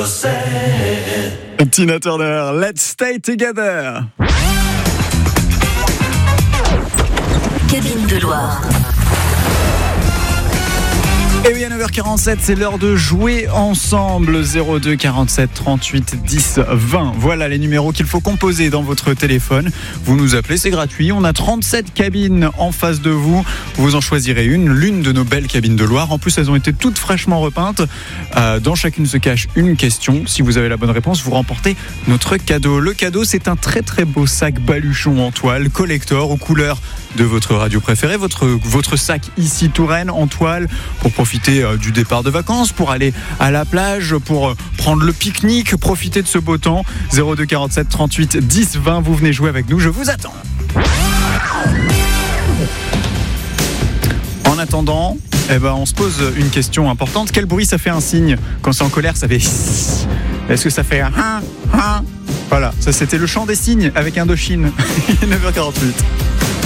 Tina Turner, Let's Stay Together. Cabine de Loire. Et oui, à 9h47, c'est l'heure de jouer ensemble. 02 47 38 10 20. Voilà les numéros qu'il faut composer dans votre téléphone. Vous nous appelez, c'est gratuit. On a 37 cabines en face de vous. Vous en choisirez l'une de nos belles cabines de Loire. En plus, elles ont été toutes fraîchement repeintes. Dans chacune se cache une question. Si vous avez la bonne réponse, vous remportez notre cadeau. Le cadeau, c'est un très très beau sac baluchon en toile, collector, aux couleurs de votre radio préférée. Votre sac ici Touraine en toile pour profiter du départ de vacances, pour aller à la plage, pour prendre le pique-nique, profiter de ce beau temps. 02 47 38 10 20, vous venez jouer avec nous, je vous attends. En attendant, on se pose une question importante. Quel bruit ça fait un cygne? Quand c'est en colère, ça fait... Est-ce que ça fait un... Voilà, ça c'était le chant des cygnes avec Indochine. 9h48.